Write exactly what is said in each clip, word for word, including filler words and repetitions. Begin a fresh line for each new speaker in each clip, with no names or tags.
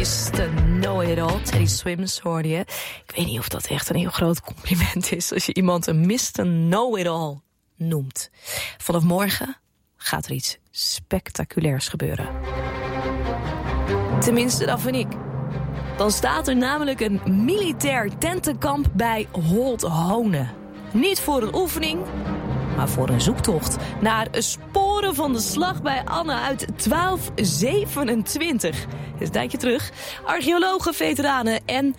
mister Know-it-all. Teddy Swims hoorde je. Ik weet niet of dat echt een heel groot compliment is als je iemand een mister Know-it-all noemt. Vanaf morgen gaat er iets spectaculairs gebeuren. Tenminste, dat vind ik. Dan staat er namelijk een militair tentenkamp bij Holthonen. Niet voor een oefening, maar voor een zoektocht naar sporen van de slag bij Anne uit twaalf zevenentwintig. Dat is een tijdje terug. Archeologen, veteranen en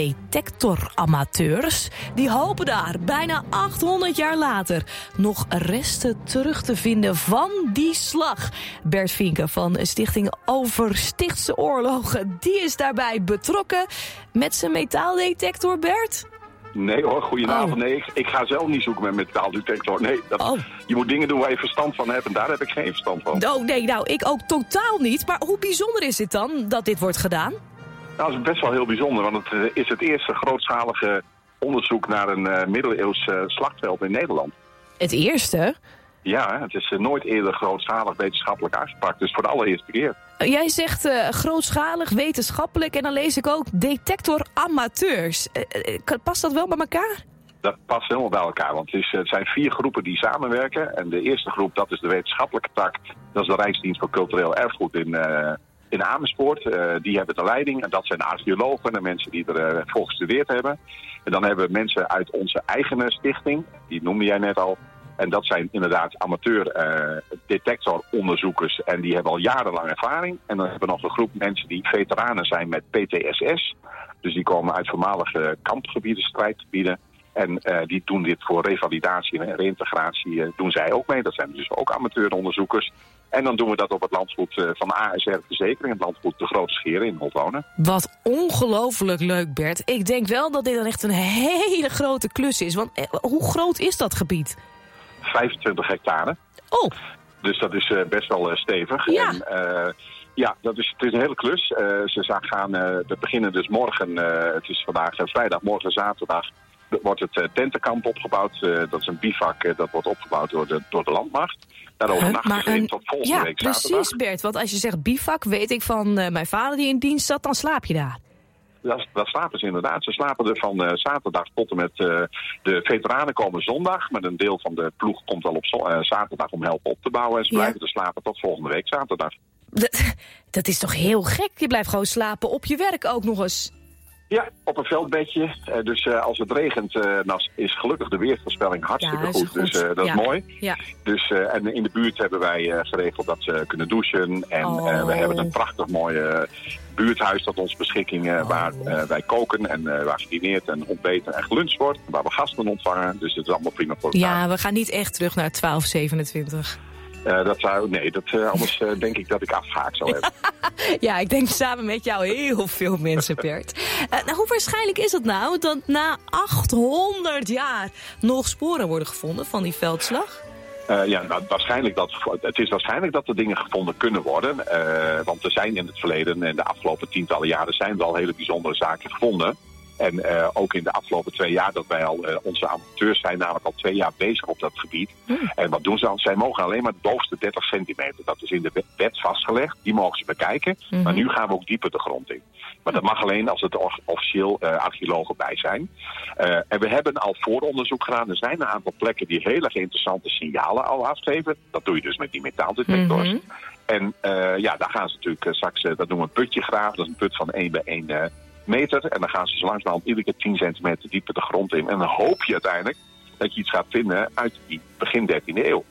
detectoramateurs die hopen daar bijna achthonderd jaar later nog resten terug te vinden van die slag. Bert Vienke van Stichting Overstichtse Oorlogen, die is daarbij betrokken met zijn metaaldetector, Bert.
Nee hoor, goedenavond.
Oh.
Nee, ik, ik ga zelf niet zoeken met metaaldetector. Nee, dat,
Oh.
je moet dingen doen waar je verstand van hebt en daar heb ik geen verstand van.
Oh nee, nou, ik ook totaal niet. Maar hoe bijzonder is het dan dat dit wordt gedaan?
Nou, dat is best wel heel bijzonder, want het uh, is het eerste grootschalige onderzoek naar een uh, middeleeuws uh, slagveld in Nederland.
Het eerste?
Ja, het is uh, nooit eerder grootschalig wetenschappelijk aangepakt, dus voor de allereerste keer.
Jij zegt uh, grootschalig, wetenschappelijk en dan lees ik ook detectoramateurs. Uh, uh, past dat wel bij elkaar?
Dat past helemaal bij elkaar, want het, is, het zijn vier groepen die samenwerken. En de eerste groep, dat is de wetenschappelijke tak. Dat is de Rijksdienst voor Cultureel Erfgoed in, uh, in Amersfoort. Uh, die hebben de leiding en dat zijn archeologen en mensen die er uh, voor gestudeerd hebben. En dan hebben we mensen uit onze eigen stichting, die noemde jij net al. En dat zijn inderdaad amateur uh, detectoronderzoekers en die hebben al jarenlang ervaring. En dan hebben we nog een groep mensen die veteranen zijn met P T S S. Dus die komen uit voormalige kampgebieden, strijdgebieden. En uh, die doen dit voor revalidatie en reïntegratie, uh, doen zij ook mee. Dat zijn dus ook amateuronderzoekers. En dan doen we dat op het landgoed uh, van A S R Verzekering, het landgoed De Grote Scheren in Holthonen.
Wat ongelooflijk leuk, Bert. Ik denk wel dat dit dan echt een hele grote klus is. Want eh, hoe groot is dat gebied?
vijfentwintig hectare.
Oh.
Dus dat is uh, best wel uh, stevig.
Ja.
En, uh, ja, dat is, het is een hele klus. Uh, ze gaan, uh, we beginnen dus morgen, uh, het is vandaag uh, vrijdag, morgen zaterdag, wordt het uh, tentenkamp opgebouwd. Uh, dat is een bivak, uh, dat wordt opgebouwd door de, door de landmacht. Daar overnachten
uh,
ze in tot volgende
ja,
week zaterdag.
Precies, Bert. Want als je zegt bivak, weet ik van uh, mijn vader die in dienst zat, dan slaap je daar.
Dat, dat slapen ze inderdaad. Ze slapen er van uh, zaterdag tot en met uh, de veteranen komen zondag. Maar een deel van de ploeg komt al op zo, uh, zaterdag om helpen op te bouwen. En ze
ja.
blijven er slapen tot volgende week zaterdag.
Dat, dat is toch heel gek? Je blijft gewoon slapen op je werk ook nog eens.
Ja, op een veldbedje. Uh, dus uh, als het regent, uh, nou is gelukkig de weersvoorspelling hartstikke
ja,
goed.
goed.
Dus uh, dat
ja.
is mooi.
Ja.
Dus, uh, en in de buurt hebben wij uh, geregeld dat ze kunnen douchen. En
oh.
uh, we hebben een prachtig mooi uh, buurthuis tot onze beschikking. Uh, oh. Waar uh, wij koken en uh, waar gedineerd en ontbeten en geluncht wordt. Waar we gasten ontvangen. Dus het is allemaal prima voor elkaar.
Ja, we gaan niet echt terug naar twaalf zevenentwintig.
Uh, dat zou, nee, dat, uh, anders uh, denk ik dat ik afgehaakt zou hebben.
Ja, ik denk samen met jou heel veel mensen, Bert. Uh, nou, hoe waarschijnlijk is het nou dat na achthonderd jaar nog sporen worden gevonden van die veldslag?
Uh, ja, nou, waarschijnlijk dat, het is waarschijnlijk dat er dingen gevonden kunnen worden. Uh, want er zijn in het verleden en de afgelopen tientallen jaren zijn wel hele bijzondere zaken gevonden. En uh, ook in de afgelopen twee jaar dat wij al, uh, onze amateurs zijn namelijk al twee jaar bezig op dat gebied. Mm. En wat doen ze dan? Zij mogen alleen maar de bovenste dertig centimeter. Dat is in de wet vastgelegd. Die mogen ze bekijken. Mm-hmm. Maar nu gaan we ook dieper de grond in. Maar dat mag alleen als er officieel uh, archeologen bij zijn. Uh, en we hebben al vooronderzoek gedaan. Er zijn een aantal plekken die hele interessante signalen al afgeven. Dat doe je dus met die metaaldetectors. Mm-hmm. En uh, ja, daar gaan ze natuurlijk uh, straks, uh, dat noemen we een putje graven. Dat is een put van één bij één uh, meter. En dan gaan ze zo langzamerhand iedere keer tien centimeter dieper de grond in. En dan hoop je uiteindelijk dat je iets gaat vinden uit die begin dertiende eeuw.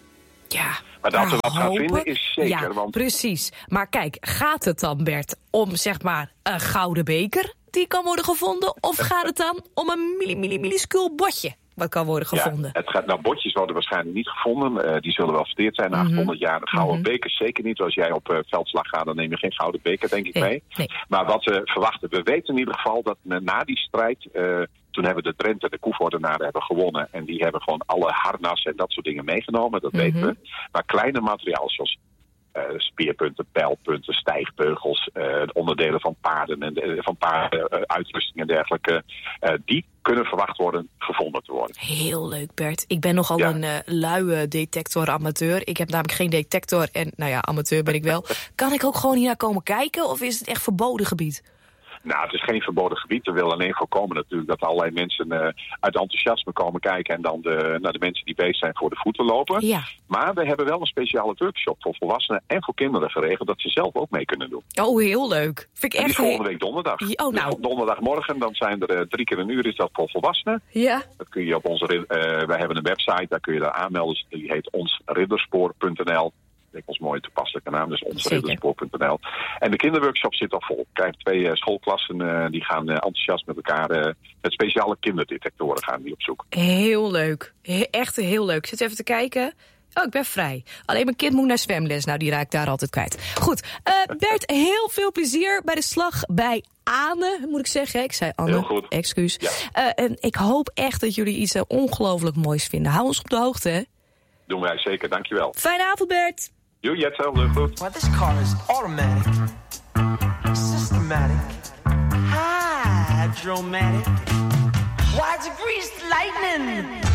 Ja,
maar dat we wat
hopen,
gaan vinden is zeker.
Ja,
want...
precies. Maar kijk, gaat het dan, Bert, om zeg maar een gouden beker die kan worden gevonden? Of gaat het dan om een milli, milli, minuscuul botje wat kan worden gevonden?
Ja, het gaat, nou, botjes worden waarschijnlijk niet gevonden. Uh, die zullen wel verteerd zijn na mm-hmm. achthonderd jaar. De gouden mm-hmm. bekers zeker niet. Als jij op uh, veldslag gaat, dan neem je geen gouden beker, denk ik, nee, mee. Nee. Maar wat we verwachten, we weten in ieder geval dat na die strijd... Uh, toen hebben de Drenthe de Koevoordenaren hebben gewonnen. En die hebben gewoon alle harnassen en dat soort dingen meegenomen. Dat mm-hmm. weten we. Maar kleine materiaal zoals uh, speerpunten, pijlpunten, stijgbeugels, uh, onderdelen van paarden en uh, van paarden, uh, uitrusting en dergelijke. Uh, die kunnen verwacht worden gevonden te worden.
Heel leuk, Bert. Ik ben nogal ja. een uh, luie detector-amateur. Ik heb namelijk geen detector en, nou ja, amateur ben ik wel. Kan ik ook gewoon hier naar komen kijken of is het echt verboden gebied?
Nou, het is geen verboden gebied. We willen alleen voorkomen natuurlijk dat allerlei mensen uh, uit enthousiasme komen kijken en dan de, naar de mensen die bezig zijn voor de voeten lopen.
Ja.
Maar we hebben wel een speciale workshop voor volwassenen en voor kinderen geregeld dat ze zelf ook mee kunnen doen.
Oh, heel leuk. Vind ik
en
echt
die volgende week donderdag.
Oh, nou.
Dus donderdagmorgen, dan zijn er uh, drie keer een uur is dat voor volwassenen.
Ja.
Dat kun je op onze, uh, wij hebben een website, daar kun je daar aanmelden. Die heet ons ridderspoor punt n l. Ik ons mooie toepasselijke naam, dus ons ridderspoor punt n l. En de kinderworkshop zit al vol. We krijgen twee uh, schoolklassen, uh, die gaan uh, enthousiast met elkaar uh, met speciale kinderdetectoren gaan die op zoek.
Heel leuk. He- echt heel leuk. Ik zit even te kijken. Oh, ik ben vrij. Alleen mijn kind moet naar zwemles. Nou, die raak ik daar altijd kwijt. Goed, uh, Bert, heel veel plezier bij de slag bij Anne, moet ik zeggen. Ik zei Anne,
heel goed.
Excuus.
Ja.
Uh, en ik hoop echt dat jullie iets uh, ongelooflijk moois vinden. Hou ons op de hoogte, hè?
Doen wij zeker, dankjewel.
Fijne avond, Bert.
Jo, jij hetzelfde, goed.
Well, this car is automatic, systematic, hydromatic, wide greased lightning.